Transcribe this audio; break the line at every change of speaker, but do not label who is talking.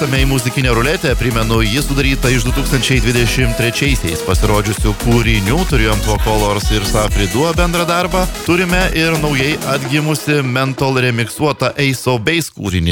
grįžtame į muzikinę ruletę. Primenu, ji sudaryta iš 2023-aisiais pasirodžiusių kūrinių. Turėjom Tvo Colors ir Safri Duo bendrą darbą. Turime ir naujai atgimusi Mentol remiksuotą Ace of Base kūrinį.